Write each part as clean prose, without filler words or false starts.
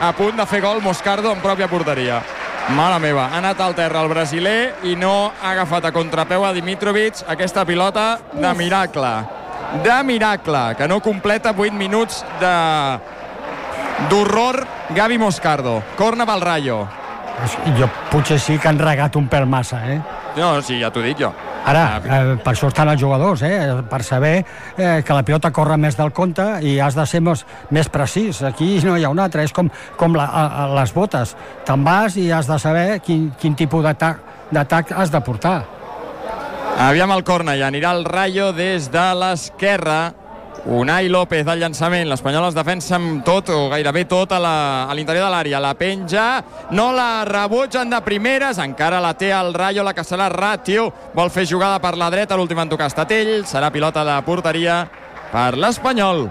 a punt de fer gol Moscardo en pròpia porteria. Mare meva, ha anat al terra el brasiler i no ha agafat a contrapeu a Dimitrovic aquesta pilota de miracle. De miracle, que no completa 8 minuts d'horror Gavi Moscardo. Corna pel Rayo. Jo potser sí que han regat un pèl massa, No, sí, ja t'ho dic jo. Ara, per això estan els jugadors, per saber que la pilota corre més del compte i has de ser més precís. Aquí no hi ha un altre, és com les botes. Te'n vas i has de saber quin tipus d'atac has de portar. Aviam el corna, ja anirà el Rayo des de l'esquerra. Unai López al llançament, l'Espanyol es defensa amb tot o gairebé tot a l'interior de l'àrea, la penja, no la rebutgen de primeres, encara la té el Rayo, la que serà Ratio, vol fer jugada per la dreta, l'últim en tocar ha estat ell, serà pilota de porteria per l'Espanyol.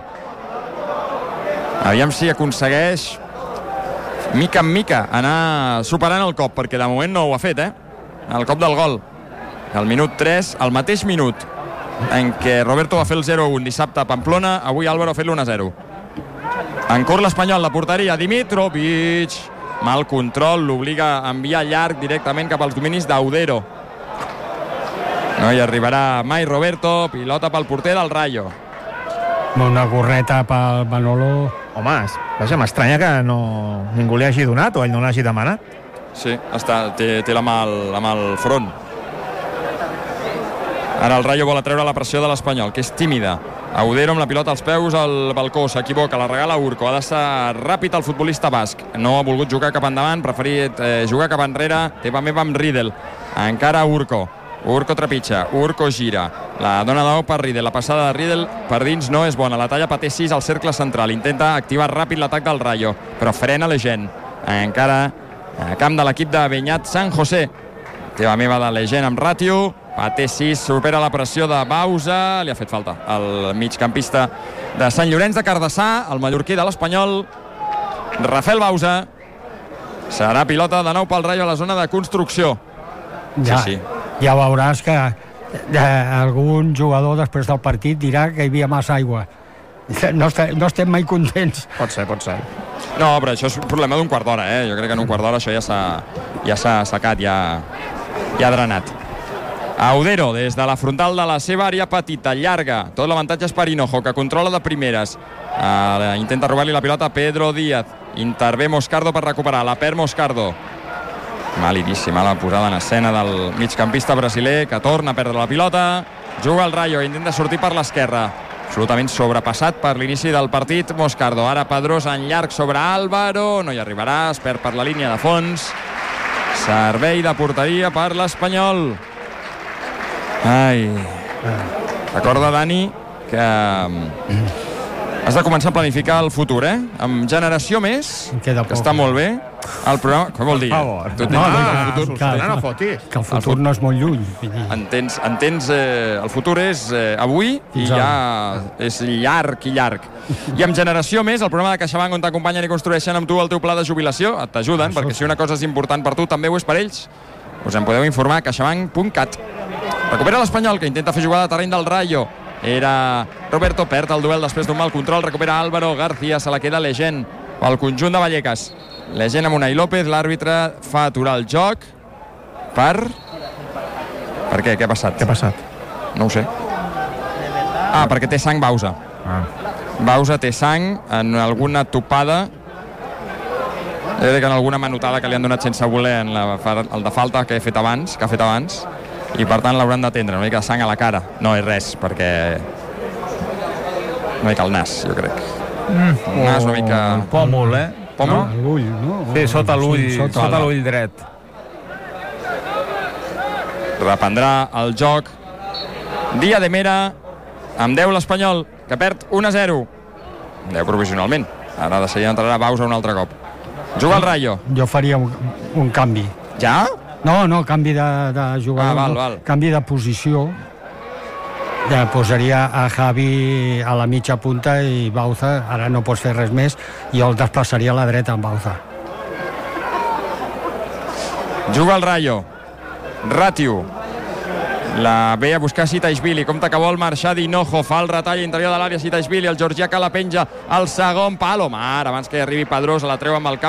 Aviam si aconsegueix mica en mica anar superant el cop, perquè de moment no ho ha fet, el cop del gol. Al minut 3, al mateix minut en què Roberto va fer el 0-1 dissabte a Pamplona, avui Álvaro ha fet l'1-0. En cor l'Espanyol, la porteria, Dimitrovic, mal control, l'obliga a enviar llarg directament cap als dominis d'Audero. No hi arribarà mai Roberto, pilota pel porter del Rayo. Una gorreta pel Manolo. Home, vaja, m'estranya que ningú li hagi donat o ell no l'hagi demanat. Sí, té la mà al front. Ara el Rayo vol atreure la pressió de l'Espanyol, que és tímida. Audero amb la pilota als peus al balcó, s'equivoca, la regala Urco. Ha de ser ràpid el futbolista basc. No ha volgut jugar cap endavant, preferit jugar cap enrere. Teva meva amb Riedel. Encara Urco. Urco trepitja, Urco gira. La dona de nou per Riedel. La passada de Riedel per dins no és bona. La talla Paté 6 al cercle central. Intenta activar ràpid l'atac del Rayo, però frena Legend. Encara a camp de l'equip de Beñat San José. Teva meva de Legend amb Ratio. Paté 6 supera la pressió de Bausa, li ha fet falta el migcampista de Sant Llorenç de Cardassar, el mallorquí de l'Espanyol, Rafael Bausa. Serà pilota de nou pel Rayo a la zona de construcció. Sí. Ja veuràs que algun jugador després del partit dirà que hi havia massa aigua. No estem mai contents. Pot ser. No, però això és un problema d'un quart d'hora, Jo crec que en un quart d'hora això ja s'ha assecat, ja ha drenat. Audero, des de la frontal de la seva àrea petita, llarga. Tot l'avantatge és per Hinojo, que controla de primeres. Intenta robar-li la pilota a Pedro Díaz. Intervé Moscardo per recuperar. La perd Moscardo. Malidíssima la posada en escena del migcampista brasiler, que torna a perdre la pilota. Juga el Rayo, intenta sortir per l'esquerra. Absolutament sobrepassat per l'inici del partit Moscardo. Ara Pedrosa en llarg sobre Álvaro. No hi arribarà, es perd per la línia de fons. Servei de porteria per l'Espanyol. Recorda, Dani, que has de començar a planificar el futur, amb Generació Més, que està molt bé. El programa, què vol dir? Que el futur no és molt lluny. Entens, el futur és avui i ja és llarg. I amb Generació Més, el programa de CaixaBank on t'acompanyen i construeixen amb tu el teu pla de jubilació, t'ajuden, perquè si una cosa és important per tu, també ho és per ells. Us en podeu informar a caixabank.cat. Recupera l'Espanyol, que intenta fer jugada a terreny del Rayo. Era Roberto, perd el duel després d'un mal control. Recupera Álvaro García, se la queda Legend pel conjunt de Vallecas. Legend amb Unai López, l'àrbitre fa aturar el joc per què? Què ha passat? No ho sé. Perquè té sang Bausa. Bausa té sang en alguna topada. Jo crec que en alguna manotada que li han donat sense voler en el de falta que ha fet abans, i per tant l'hauran d'atendre. Una mica de sang a la cara, no és res, perquè una mica al nas, jo crec. El nas una mica... El pòmul, Pòmul? L'ull, no? Sí, sota l'ull dret. Reprendrà el joc Díaz de Mera amb 10 l'Espanyol, que perd 1-0. 10 provisionalment. Ara de seguida entrarà Bausa un altre cop. Juga el Rayo. Jo faria un canvi. Ja? No, canvi de jugador. Val. Canvi de posició. Posaria a Javi a la mitja punta i Bauza, ara no pots fer res més, i jo el desplaçaria a la dreta amb Bauza. Juga el Rayo. Ratio. La ve a buscar Sitaishvili, compte que vol marxar d'Hinojo, fa el retall interior de l'àrea Sitaishvili, el georgià que la penja al segon palo, abans que arribi Pedrosa, la treu amb el cap